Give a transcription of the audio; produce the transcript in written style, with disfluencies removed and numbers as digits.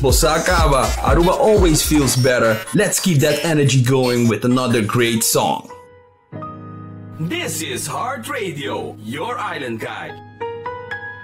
Posakaba, Aruba always feels better. Let's keep that energy going with another great song. This is Heart Radio, your island guide.